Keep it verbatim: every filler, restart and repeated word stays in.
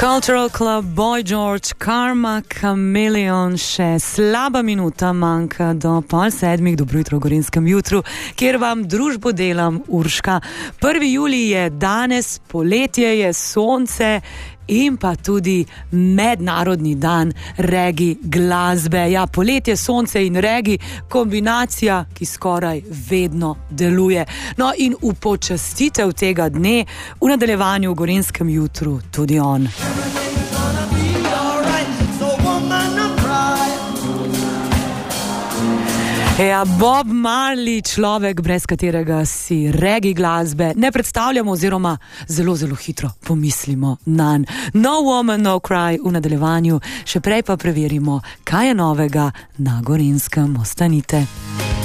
Cultural Club, Boy George, Karma Chameleon, še slaba minuta manjka do pol sedmih. Dobro jutro v Gorenjskem jutru, kjer vam družbo delam Urška. prvi julij je danes, poletje je, sonce in pa tudi mednarodni dan regi glasbe. Ja, poletje, sonce in regi, kombinacija, ki skoraj vedno deluje. No in v počastitev tega dne v nadaljevanju v Gorenjskem jutru tudi on. Ja, Bob Marley, človek, brez katerega si regi glasbe ne predstavljamo oziroma zelo, zelo hitro pomislimo nanj. No Woman, No Cry v nadaljevanju, še prej pa preverimo, kaj je novega na Gorenjskem. Ostanite.